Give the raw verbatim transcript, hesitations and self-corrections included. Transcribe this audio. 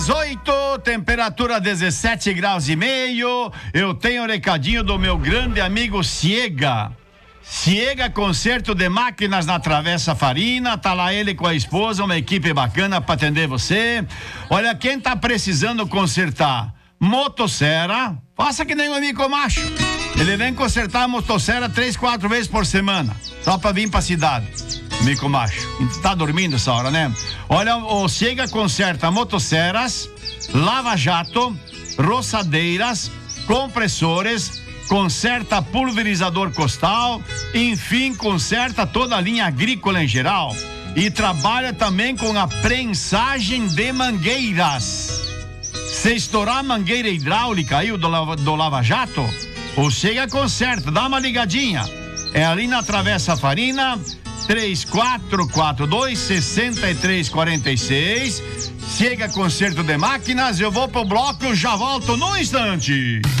dezoito, temperatura dezessete graus e meio. Eu tenho um recadinho do meu grande amigo Ciega. Ciega Conserto de Máquinas na Travessa Farina. Tá lá ele com a esposa, uma equipe bacana pra atender você. Olha, quem tá precisando consertar motosserra, faça que nem o amigo macho. Ele vem consertar a motosserra três, quatro vezes por semana, só pra vir pra cidade. Mico macho, tá dormindo essa hora, né? Olha, o Ciega conserta motosserras, lava-jato, roçadeiras, compressores, conserta pulverizador costal, enfim, conserta toda a linha agrícola em geral. E trabalha também com a prensagem de mangueiras. Se estourar a mangueira hidráulica aí do, lava, do lava-jato, o Ciega conserta, dá uma ligadinha. É ali na Travessa Farina, três quatro quatro dois, seis três quatro seis. Ciega Conserto de Máquinas. Eu vou pro bloco, já volto num instante.